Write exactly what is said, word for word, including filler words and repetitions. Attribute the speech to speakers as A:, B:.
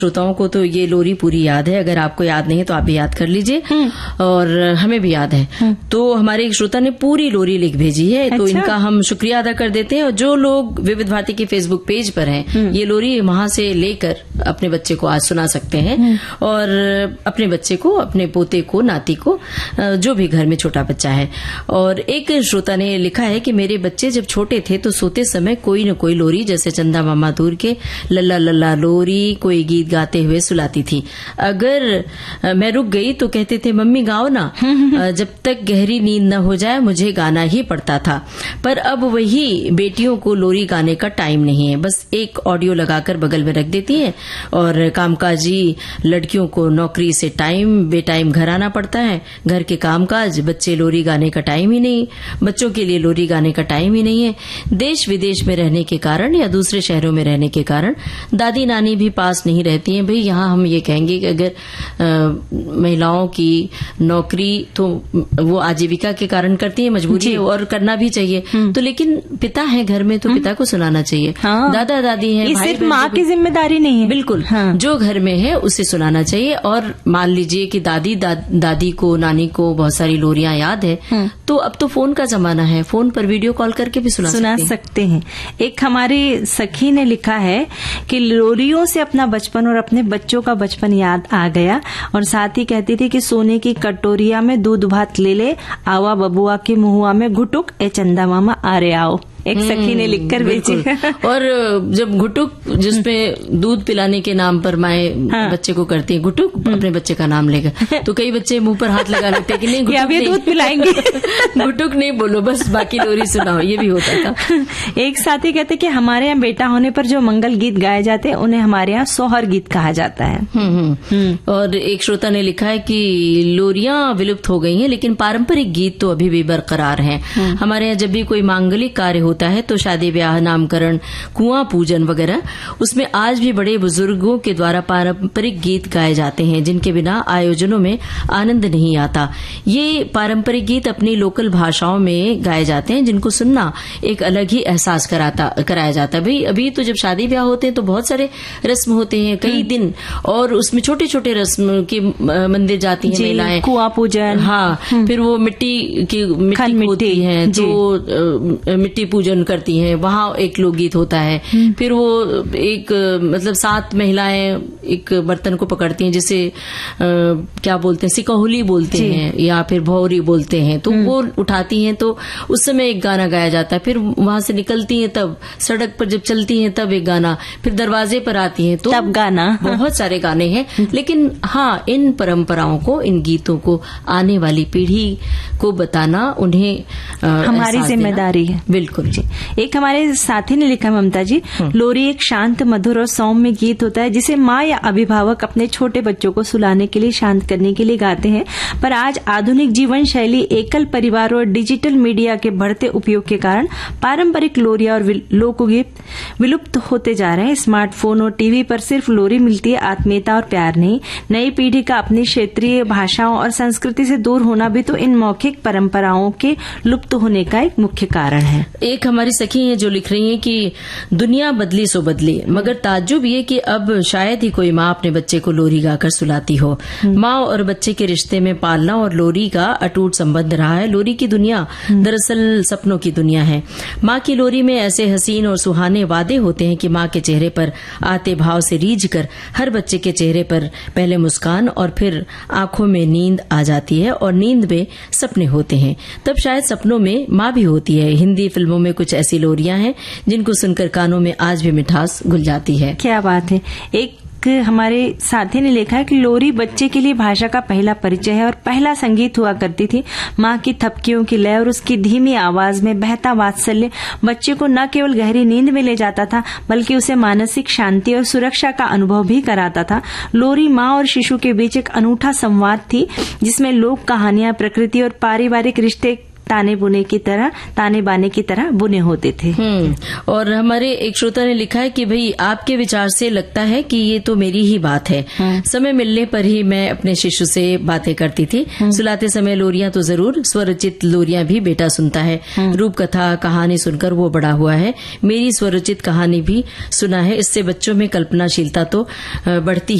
A: श्रोताओं को तो ये लोरी पूरी याद है, अगर आपको याद नहीं है तो आप भी याद कर लीजिए, और हमें भी याद है। तो हमारे एक श्रोता ने पूरी लोरी लिख भेजी है, तो अच्छा? इनका हम शुक्रिया अदा कर देते हैं। और जो लोग विविध भारती के फेसबुक पेज पर हैं, ये लोरी वहां से लेकर अपने बच्चे को आज सुना सकते हैं, और अपने बच्चे को, अपने पोते को, नाती को, जो भी घर में छोटा बच्चा है। और एक श्रोता ने लिखा है कि मेरे बच्चे जब छोटे थे तो सोते समय कोई न कोई लोरी, जैसे चंदा मामा दूर के लल्ला लल्ला लोरी, कोई गीत गाते हुए सुलाती थी। अगर मैं रुक गई तो कहते थे मम्मी गाओ ना, जब तक गहरी नींद न हो जाए मुझे गाना ही पड़ता था। पर अब वही बेटियों को लोरी गाने का टाइम नहीं है, बस एक ऑडियो लगाकर बगल में रख देती है, और कामकाजी लड़कियों को नौकरी से टाइम बेटाइम घर आना पड़ता है, घर के कामकाज, बच्चे लोरी गाने का टाइम ही नहीं, बच्चों के लिए लोरी गाने का टाइम ही नहीं है। देश विदेश में रहने के कारण या दूसरे शहरों में रहने के कारण दादी नानी भी पास नहीं रहती हैं। भाई यहाँ हम ये कहेंगे कि अगर आ, महिलाओं की नौकरी तो वो आजीविका के कारण करती है, मजबूरी है और करना भी चाहिए, तो लेकिन पिता है घर में तो पिता को सुनाना चाहिए। हाँ। दादा दादी है, भाई
B: सिर्फ माँ की जिम्मेदारी नहीं है,
A: बिल्कुल। हाँ। जो घर में है उसे सुनाना चाहिए। और मान लीजिए कि दादी दा, दादी को, नानी को बहुत सारी लोरियां याद है, हाँ। तो अब तो फोन का जमाना है, फोन पर वीडियो कॉल करके भी सुना,
B: सुना सकते, सकते हैं। एक हमारी सखी ने लिखा है कि लोरियों से अपना बचपन और अपने बच्चों का बचपन याद आ गया, और साथ ही कहती थी कि सोने की कटोरिया में दूध भात ले ले, आवा बबुआ के मुहुआ में घुटुक, ए चंदा मामा आ रे आओ। एक सखी ने लिखकर भेजी।
A: और जब घुटुक, जिसमें दूध पिलाने के नाम पर माए हाँ। बच्चे को करती है घुटुक, अपने बच्चे का नाम लेकर, तो कई बच्चे मुंह पर हाथ लगा लेते कि नहीं
B: घुटुक नहीं, दूध पिलाएंगे
A: घुटुक नहीं बोलो, बस बाकी लोरी सुनाओ। ये भी होता था।
B: एक साथी कहते कि हमारे यहाँ बेटा होने पर जो मंगल गीत गाए जाते हैं उन्हें हमारे यहाँ सोहर गीत कहा जाता है। हुँ,
A: हुँ। और एक श्रोता ने लिखा है कि लोरियां विलुप्त हो गई हैं, लेकिन पारंपरिक गीत तो अभी भी बरकरार हैं। हमारे यहाँ जब भी कोई मांगलिक कार्य होता है तो शादी ब्याह, नामकरण, कुआं पूजन वगैरह, उसमें आज भी बड़े बुजुर्गों के द्वारा पारंपरिक गीत गाए जाते हैं, जिनके बिना आयोजनों में आनंद नहीं आता। ये पारंपरिक गीत अपनी लोकल भाषाओं में गाए जाते हैं, जिनको सुनना एक अलग ही एहसास कराता कराया जाता है। भाई अभी तो जब शादी ब्याह होते हैं तो बहुत सारे रस्म होते हैं, कई दिन, और उसमें छोटे छोटे रस्म की मंदिर जाती हैं महिलाएं,
B: कुआं पूजन,
A: हाँ, फिर वो मिट्टी की मिट्टी होती है तो मिट्टी पूजन करती हैं, वहां एक लोकगीत होता है। फिर वो एक मतलब सात महिलाएं एक बर्तन को पकड़ती हैं, जिसे आ, क्या बोलते हैं, सिकहुली बोलते हैं या फिर भौरी बोलते हैं, तो वो उठाती हैं, तो उस समय एक गाना गाया जाता है। फिर वहां से निकलती हैं, तब सड़क पर जब चलती हैं तब एक गाना, फिर दरवाजे पर आती हैं तो
B: तब गाना।
A: बहुत सारे गाने हैं, लेकिन हाँ, इन परंपराओं को, इन गीतों को आने वाली पीढ़ी को बताना उन्हें
B: हमारी जिम्मेदारी है।
A: बिल्कुल जी।
B: एक हमारे साथी ने लिखा, ममता जी, लोरी एक शांत, मधुर और सौम्य गीत होता है जिसे माँ या अभिभावक अपने छोटे बच्चों को सुलाने के लिए, शांत करने के लिए गाते हैं। पर आज आधुनिक जीवन शैली, एकल परिवार और डिजिटल मीडिया के बढ़ते उपयोग के कारण पारंपरिक लोरिया और लोकगीत विलुप्त होते जा रहे हैं। स्मार्टफोन और टीवी पर सिर्फ लोरी मिलती है, आत्मीयता और प्यार नहीं। नई पीढ़ी का अपनी क्षेत्रीय भाषाओं और संस्कृति से दूर होना भी तो इन मौखिक परंपराओं के लुप्त होने का एक मुख्य कारण है।
A: एक हमारी सखी है जो लिख रही हैं कि दुनिया बदली सो बदली, मगर ताज्जुब ये कि अब शायद ही कोई माँ अपने बच्चे को लोरी गाकर सुलाती हो। माँ और बच्चे के रिश्ते में पालना और लोरी का अटूट संबंध रहा है। लोरी की दुनिया दरअसल सपनों की दुनिया है। माँ की लोरी में ऐसे हसीन और सुहाने वादे होते हैं कि माँ के चेहरे पर आते भाव से रीझ कर हर बच्चे के चेहरे पर पहले मुस्कान और फिर आंखों में नींद आ जाती है, और नींद में सपने होते हैं। तब शायद सपनों में माँ भी होती है। हिंदी फिल्मों में कुछ ऐसी लोरियां हैं जिनको सुनकर कानों में आज भी मिठास घुल जाती है।
B: क्या बात है। एक हमारे साथी ने लिखा है कि लोरी बच्चे के लिए भाषा का पहला परिचय है और पहला संगीत हुआ करती थी। माँ की थपकियों की लय और उसकी धीमी आवाज में बहता वात्सल्य बच्चे को न केवल गहरी नींद में ले जाता था, बल्कि उसे मानसिक शांति और सुरक्षा का अनुभव भी कराता था। लोरी माँ और शिशु के बीच एक अनूठा संवाद थी, जिसमें लोक कहानियां, प्रकृति और पारिवारिक रिश्ते ताने बुने की तरह ताने बाने की तरह बुने होते थे।
A: हम्म और हमारे एक श्रोता ने लिखा है कि भाई आपके विचार से लगता है कि ये तो मेरी ही बात है। समय मिलने पर ही मैं अपने शिशु से बातें करती थी। सुलाते समय लोरियां तो जरूर, स्वरचित लोरियां भी बेटा सुनता है। रूप कथा कहानी सुनकर वो बड़ा हुआ है। मेरी स्वरचित कहानी भी सुना है। इससे बच्चों में कल्पनाशीलता तो बढ़ती